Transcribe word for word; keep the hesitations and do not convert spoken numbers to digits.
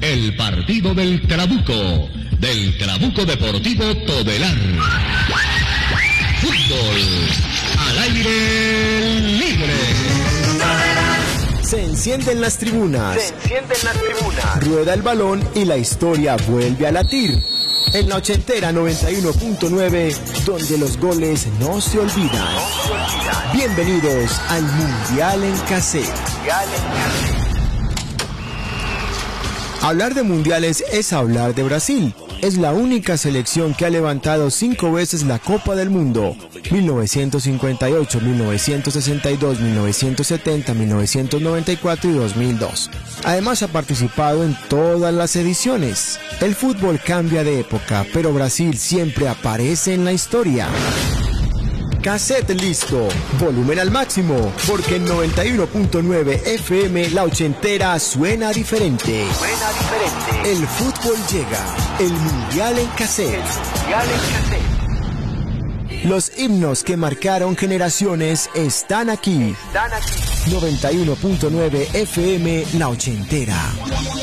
el partido del Trabuco, del Trabuco Deportivo Todelar. Fútbol al aire libre. Se encienden las tribunas. Se encienden las tribunas. Rueda el balón y la historia vuelve a latir. En la ochentera noventa y uno punto nueve, donde los goles no se olvidan. No se olvidan. Bienvenidos al Mundial en Cassette. Mundial en Cassette. Hablar de mundiales es hablar de Brasil. Es la única selección que ha levantado cinco veces la Copa del Mundo. mil novecientos cincuenta y ocho, mil novecientos sesenta y dos, mil novecientos setenta, mil novecientos noventa y cuatro y dos mil dos. Además ha participado en todas las ediciones. El fútbol cambia de época, pero Brasil siempre aparece en la historia. Cassette listo, volumen al máximo, porque en noventa y uno punto nueve F M la ochentera suena diferente. Suena diferente. El fútbol llega, el Mundial en Cassette. El Mundial en Cassette. Los himnos que marcaron generaciones están aquí. Están aquí. noventa y uno punto nueve F M la ochentera.